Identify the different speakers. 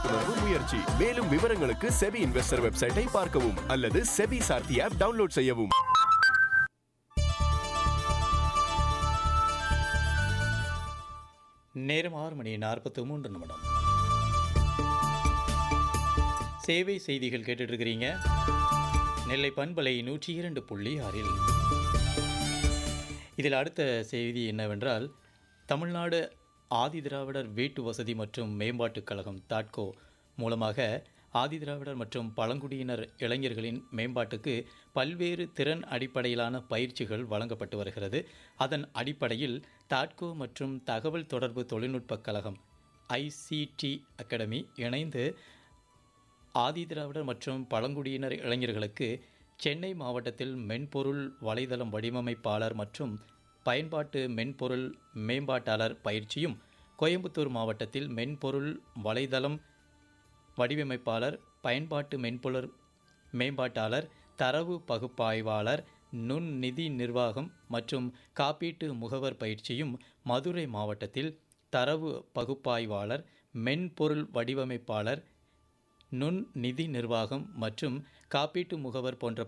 Speaker 1: விழிப்புணர்வு முயற்சி. மேலும் விவரங்களுக்கு செபி இன்வெஸ்டர் வெப்சைட்டை பார்க்கவும் அல்லது செபி சார்த்தி ஆப் டவுன்லோட் செய்யவும்.
Speaker 2: நேரம் 6:43. சேவை செய்திகள் கேட்டுட்டு இருக்கிறீங்க. நெல்லை பண்பலை 102.6. இதில் அடுத்த செய்தி என்னவென்றால், தமிழ்நாடு ஆதிதிராவிடர் வீட்டு வசதி மற்றும் மேம்பாட்டுக் கழகம் தாட்கோ மூலமாக ஆதிதிராவிடர் மற்றும் பழங்குடியினர் இளைஞர்களின் மேம்பாட்டுக்கு பல்வேறு திறன் அடிப்படையிலான பயிற்சிகள் வழங்கப்பட்டு வருகிறது. அதன் அடிப்படையில் தாட்கோ மற்றும் தகவல் தொடர்பு தொழில்நுட்பக் கழகம் ICT அகாடமி இணைந்து ஆதிதிராவிடர் மற்றும் பழங்குடியினர் இளைஞர்களுக்கு சென்னை மாவட்டத்தில் மென்பொருள் வலைதளம் வடிவமைப்பாளர் மற்றும் பயன்பாட்டு மென்பொருள் மேம்பாட்டாளர் பயிற்சியும், கோயம்புத்தூர் மாவட்டத்தில் மென்பொருள் வலைதளம் வடிவமைப்பாளர், பயன்பாட்டு மென்பொருள் மேம்பாட்டாளர், தரவு பகுப்பாய்வாளர், நுண்நிதி நிர்வாகம் மற்றும் காப்பீட்டு முகவர் பயிற்சியும், மதுரை மாவட்டத்தில் தரவு பகுப்பாய்வாளர், மென்பொருள் வடிவமைப்பாளர், நுண்நிதி நிர்வாகம் மற்றும் காப்பீட்டு முகவர் போன்ற